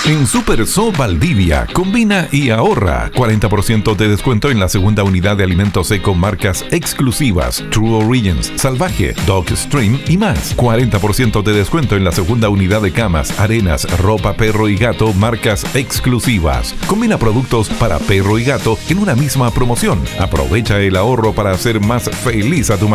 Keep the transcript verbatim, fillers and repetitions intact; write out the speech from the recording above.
En Super So Valdivia, combina y ahorra. cuarenta por ciento de descuento en la segunda unidad de alimentos eco marcas exclusivas, True Origins, Salvaje, Dog Stream y más. cuarenta por ciento de descuento en la segunda unidad de camas, arenas, ropa perro y gato marcas exclusivas. Combina productos para perro y gato en una misma promoción. Aprovecha el ahorro para hacer más feliz a tu